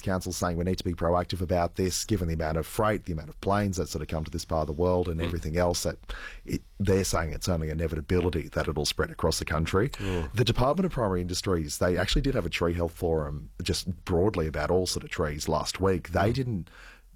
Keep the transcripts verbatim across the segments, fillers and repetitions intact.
council saying we need to be proactive about this, given the amount of freight, the amount of planes that sort of come to this part of the world and mm. everything else, that it, they're saying it's only an inevitability that it'll spread across the country. Mm. The Department of Primary Industries, they actually did have a tree health forum just broadly about all sort of trees last week. They mm. didn't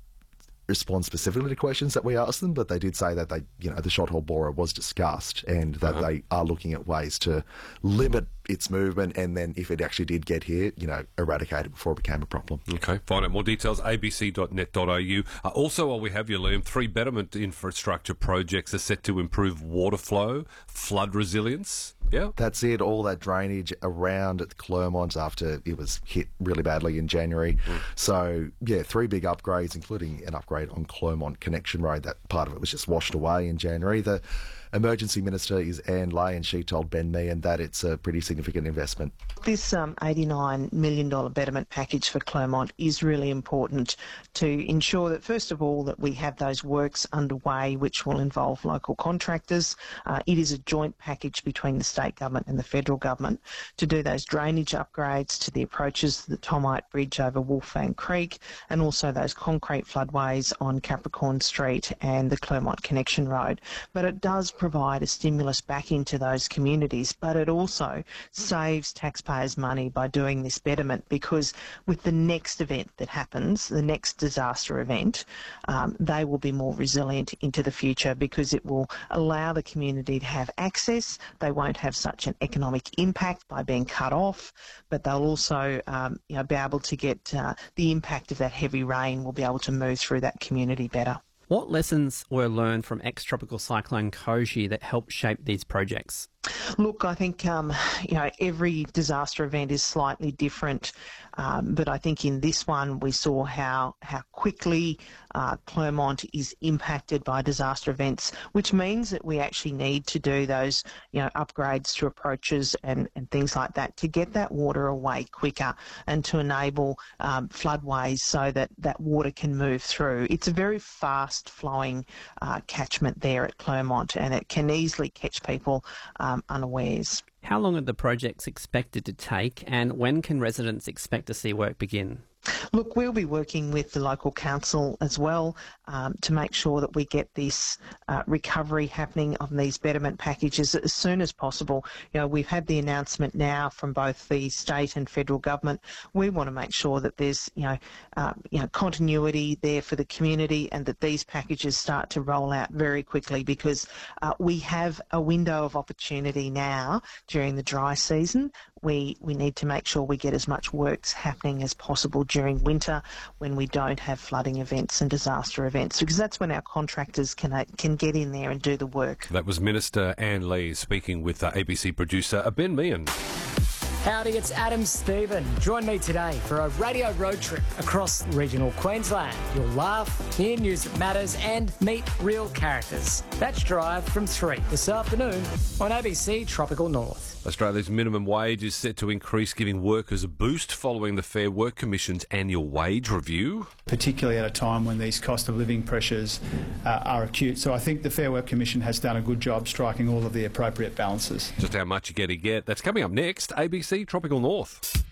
respond specifically to questions that we asked them, but they did say that they, you know, the shot-hole borer was discussed and that uh-huh. they are looking at ways to limit its movement, and then if it actually did get here, you know, eradicate it before it became a problem. Okay, find out more details, a b c dot net dot a u. Uh, also, while we have you, Liam, three betterment infrastructure projects are set to improve water flow, flood resilience. Yeah, that's it. All that drainage around at Clermont after it was hit really badly in January. Mm. So, yeah, three big upgrades, including an upgrade on Clermont Connection Road. That part of it was just washed away in January. The Emergency Minister is Anne Ley, and she told Ben Meehan that it's a pretty significant investment. This um, eighty-nine million dollars betterment package for Clermont is really important to ensure that, first of all, that we have those works underway which will involve local contractors. Uh, it is a joint package between the state government and the federal government to do those drainage upgrades to the approaches to the Tomite Bridge over Wolfang Creek, and also those concrete floodways on Capricorn Street and the Clermont Connection Road. But it does provide a stimulus back into those communities, but it also saves taxpayers money by doing this betterment, because with the next event that happens, the next disaster event, um, they will be more resilient into the future, because it will allow the community to have access. They won't have such an economic impact by being cut off, but they'll also um, you know, be able to get uh, the impact of that heavy rain will be able to move through that community better. What lessons were learned from ex-tropical cyclone Koji that helped shape these projects? Look, I think, um, you know, every disaster event is slightly different, um, but I think in this one we saw how, how quickly uh, Clermont is impacted by disaster events, which means that we actually need to do those, you know, upgrades to approaches and, and things like that to get that water away quicker and to enable um, floodways so that that water can move through. It's a very fast-flowing uh, catchment there at Clermont, and it can easily catch people um, unawares. How long are the projects expected to take, and when can residents expect to see work begin? Look, we'll be working with the local council as well um, to make sure that we get this uh, recovery happening on these betterment packages as soon as possible. You know, we've had the announcement now from both the state and federal government. We want to make sure that there's, you know, uh, you know, continuity there for the community, and that these packages start to roll out very quickly, because uh, we have a window of opportunity now during the dry season. We we need to make sure we get as much works happening as possible during winter, when we don't have flooding events and disaster events, because that's when our contractors can uh, can get in there and do the work. That was Minister Anne Ley speaking with uh, A B C producer Ben Meehan. Howdy, it's Adam Stephen. Join me today for a radio road trip across regional Queensland. You'll laugh, hear news that matters, and meet real characters. That's Drive from three this afternoon on A B C Tropical North. Australia's minimum wage is set to increase, giving workers a boost following the Fair Work Commission's annual wage review. Particularly at a time when these cost of living pressures uh, are acute. So I think the Fair Work Commission has done a good job striking all of the appropriate balances. Just how much you're going to get, that's coming up next. A B C Tropical North.